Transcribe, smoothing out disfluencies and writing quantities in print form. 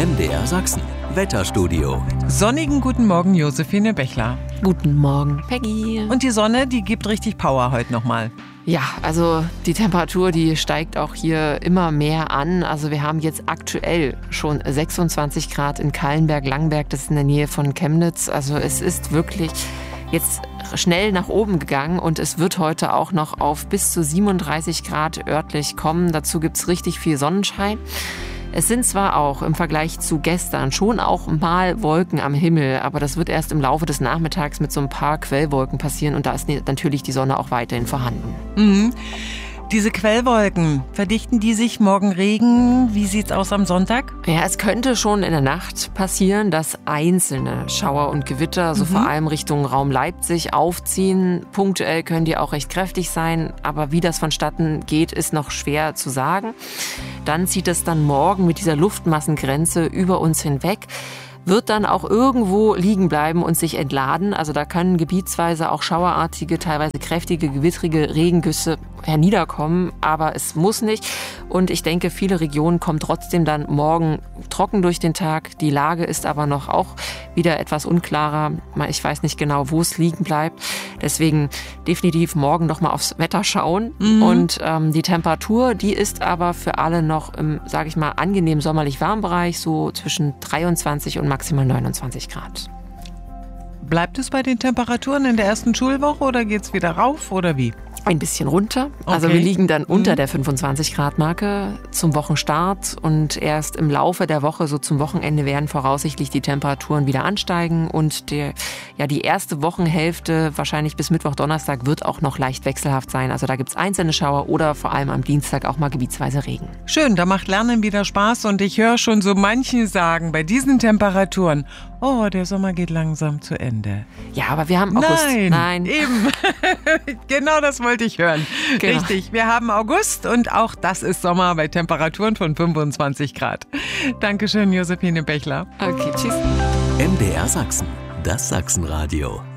MDR Sachsen. Wetterstudio. Sonnigen guten Morgen, Josephine Bechler. Guten Morgen, Peggy. Und die Sonne, die gibt richtig Power heute nochmal. Ja, also die Temperatur, die steigt auch hier immer mehr an. Also wir haben jetzt aktuell schon 26 Grad in Kallenberg-Langberg, das ist in der Nähe von Chemnitz. Also es ist wirklich jetzt schnell nach oben gegangen und es wird heute auch noch auf bis zu 37 Grad örtlich kommen. Dazu gibt's richtig viel Sonnenschein. Es sind zwar auch im Vergleich zu gestern schon auch mal Wolken am Himmel, aber das wird erst im Laufe des Nachmittags mit so ein paar Quellwolken passieren und da ist natürlich die Sonne auch weiterhin vorhanden. Mhm. Diese Quellwolken, verdichten die sich morgen Regen? Wie sieht's aus am Sonntag? Ja, es könnte schon in der Nacht passieren, dass einzelne Schauer und Gewitter, so vor allem Richtung Raum Leipzig, aufziehen. Punktuell können die auch recht kräftig sein, aber wie das vonstatten geht, ist noch schwer zu sagen. Dann zieht es dann morgen mit dieser Luftmassengrenze über uns hinweg, wird dann auch irgendwo liegen bleiben und sich entladen. Also da können gebietsweise auch schauerartige, teilweise kräftige, gewittrige Regengüsse herniederkommen, aber es muss nicht. Und ich denke, viele Regionen kommen trotzdem dann morgen trocken durch den Tag. Die Lage ist aber noch auch wieder etwas unklarer. Ich weiß nicht genau, wo es liegen bleibt. Deswegen definitiv morgen noch mal aufs Wetter schauen. Und die Temperatur, die ist aber für alle noch im, sage ich mal, angenehm sommerlich warmen Bereich, so zwischen 23 und maximal 29 Grad. Bleibt es bei den Temperaturen in der ersten Schulwoche oder geht's wieder rauf oder wie? Ein bisschen runter. Also wir liegen dann unter der 25-Grad-Marke zum Wochenstart und erst im Laufe der Woche, so zum Wochenende, werden voraussichtlich die Temperaturen wieder ansteigen und die erste Wochenhälfte, wahrscheinlich bis Mittwoch, Donnerstag, wird auch noch leicht wechselhaft sein. Also da gibt's einzelne Schauer oder vor allem am Dienstag auch mal gebietsweise Regen. Schön, da macht Lernen wieder Spaß und ich höre schon so manchen sagen, bei diesen Temperaturen, oh, der Sommer geht langsam zu Ende. Ja, aber wir haben August. Nein. Eben. Genau das wollte ich hören. Genau. Richtig, wir haben August und auch das ist Sommer bei Temperaturen von 25 Grad. Dankeschön, Josephine Bechler. Okay, tschüss. MDR Sachsen. Das Sachsenradio.